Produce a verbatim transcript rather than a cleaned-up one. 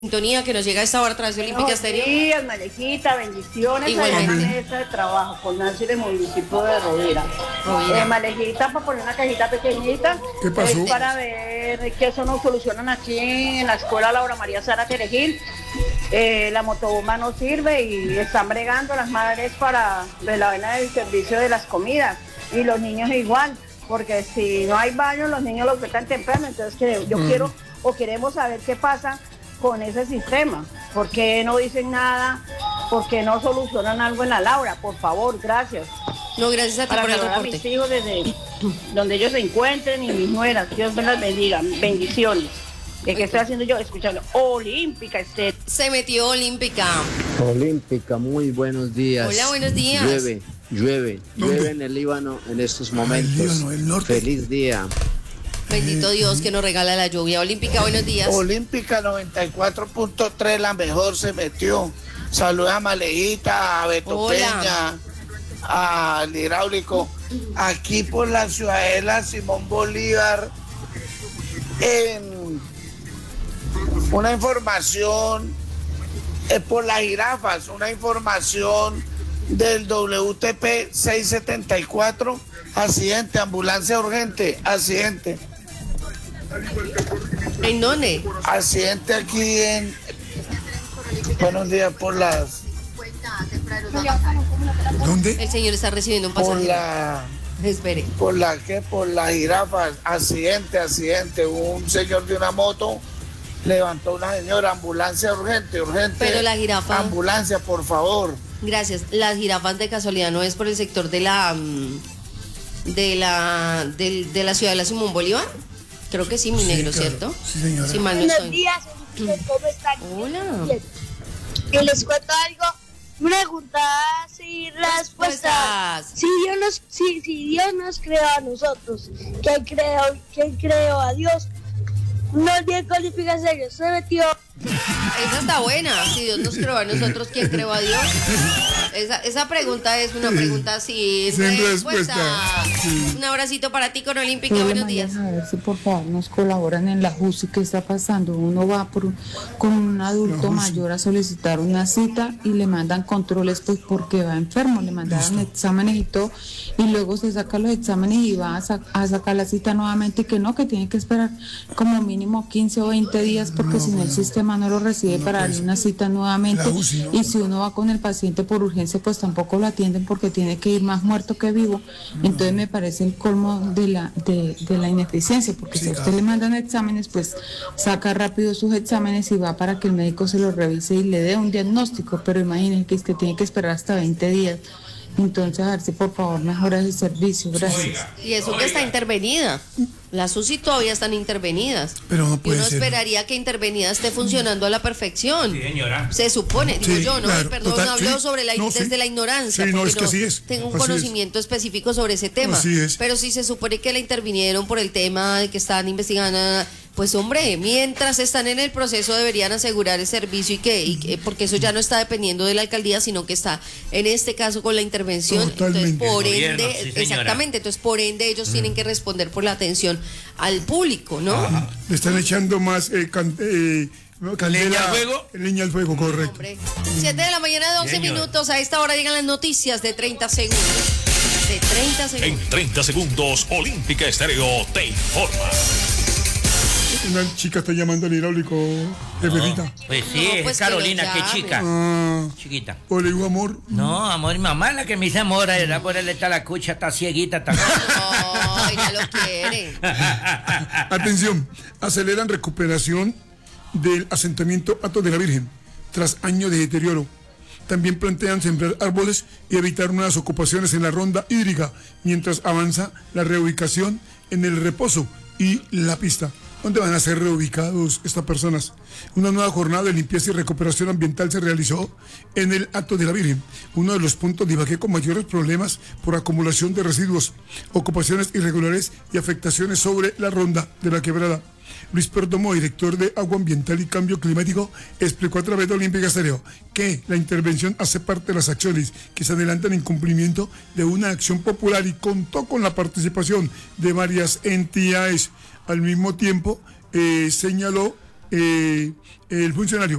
Sintonía que nos llega a esta hora a través de Olímpica Estéreo. Buenos días, Malejita, bendiciones. Igualmente. A la mesa de trabajo con Nancy del municipio de Rovira. Rovira. Eh, Malejita, para poner una cajita pequeñita. ¿Qué pasó? Es para ver que eso nos solucionan aquí en la escuela Laura María Sara Terejil. Eh, la motobomba no sirve y están bregando las madres para de la vena del servicio de las comidas. Y los niños igual, porque si no hay baño, los niños los vetan temprano. Entonces que yo mm. quiero o queremos saber qué pasa con ese sistema. ¿Por qué no dicen nada? ¿Por qué no solucionan algo en la Laura? Por favor, gracias. No, gracias a ti para por el salvar reporte. A mis hijos desde donde ellos se encuentren y mis nueras. Dios me las bendiga. Bendiciones. ¿Qué, ¿Qué estoy haciendo yo? Escuchando Olímpica Estéreo. Se metió Olímpica. Olímpica, muy buenos días. Hola, buenos días. Llueve, llueve, ¿Dónde? llueve en el Líbano en estos momentos. Ah, el Líbano, el norte. Feliz día. Bendito Dios que nos regala la lluvia. Olímpica, buenos días. Olímpica noventa y cuatro punto tres, la mejor se metió. Saludos a Malejita, a Beto Hola. Peña, al hidráulico. Aquí por la ciudadela Simón Bolívar, en una información, eh, por las jirafas, una información del W T P seiscientos setenta y cuatro, accidente, ambulancia urgente, accidente. ¿En dónde? Accidente aquí en... Buenos días, por las... ¿Dónde? El señor está recibiendo un Por pasajero. la... Espere. ¿Por la qué? Por las jirafas. Accidente, accidente. Un señor de una moto levantó a una señora. Ambulancia urgente, urgente. Pero la jirafa... Ambulancia, por favor. Gracias. Las jirafas de casualidad no es por el sector de la... De la... De, de la ciudad de la Simón Bolívar. Creo que sí, mi Sí, negro, claro. ¿cierto? Sí, señora. Sí, mal no Buenos estoy. días, ¿cómo están? Hola. Bien. Y les cuento algo, preguntas y respuestas. Si Dios nos, si, si Dios nos creó a nosotros, ¿quién creó, quién creó a Dios? No olviden que Olímpica Estéreo se metió. Esa está buena. Si Dios nos creó a nosotros, ¿quién creó a Dios? Esa, esa pregunta es una pregunta sin, Sin respuesta. respuesta. Sí. Un abracito para ti con Olímpica. Hola, Buenos María, días. días. A ver si por favor nos colaboran en la J U C I. ¿Qué está pasando? Uno va por, con un La adulto J U C I. mayor a solicitar una cita y le mandan controles pues porque va enfermo, le mandaron Listo. exámenes y todo, y luego se saca los exámenes y va a, sa- a sacar la cita nuevamente, y que no, que tiene que esperar como mínimo quince o veinte días porque No, si no el bueno. sistema no lo recibe No para puede darle ser. una cita nuevamente. La U C I, ¿no? Y si uno va con el paciente por urgencia, pues tampoco lo atienden porque tiene que ir más muerto que vivo. Entonces me parece el colmo de la de, de la ineficiencia, porque Sí, si a usted claro. le mandan exámenes, pues saca rápido sus exámenes y va para que el médico se los revise y le dé un diagnóstico, pero imagínense que es que tiene que esperar hasta veinte días. Entonces, a ver si por favor mejora ese servicio. Gracias. Y eso que está intervenida. Las U C I todavía están intervenidas. Pero no Y puede uno ser. esperaría que intervenida esté funcionando a la perfección. Sí, señora. Se supone, digo Sí, yo, ¿no? claro, Perdón, total, hablo sí. sobre la, No, sí. desde la ignorancia. Sí, no, porque es que así es. Tengo un Así es. conocimiento específico sobre ese tema. Así es. Pero si se supone que la intervinieron por el tema de que están investigando, pues hombre, mientras están en el proceso deberían asegurar el servicio y que, y que- porque eso ya no está dependiendo de la alcaldía, sino que está en este caso con la intervención. Totalmente. Entonces, por El ende, gobierno, sí, señora. exactamente, entonces por ende ellos tienen que responder por la atención al público, ¿no? Ah, le están echando más eh, can- eh, no, candela- ¿Leña al fuego? Leña al fuego, correcto. Hombre. siete de la mañana, doce Señor. minutos. A esta hora llegan las noticias de treinta segundos. De treinta En segundos. treinta segundos, Olímpica Estéreo te informa. Una chica está llamando al hidráulico, jefecita. Pues sí, No, pues es Carolina, que qué lo chica. Ah, Chiquita. o le digo amor. No, amor, mi mamá es la que me dice amor, era por él está la cucha, está cieguita, está... No, ella lo quiere. Atención, aceleran recuperación del asentamiento Hatos de la Virgen tras años de deterioro. También plantean sembrar árboles y evitar nuevas ocupaciones en la ronda hídrica mientras avanza la reubicación en el reposo y la pista. ¿Dónde van a ser reubicados estas personas? Una nueva jornada de limpieza y recuperación ambiental se realizó en el Hatos de la Virgen, uno de los puntos de Ibagué con mayores problemas por acumulación de residuos, ocupaciones irregulares y afectaciones sobre la ronda de la quebrada. Luis Perdomo, director de Agua Ambiental y Cambio Climático, explicó a través de Olímpica Estéreo que la intervención hace parte de las acciones que se adelantan en cumplimiento de una acción popular y contó con la participación de varias entidades. Al mismo tiempo, eh, señaló eh, el funcionario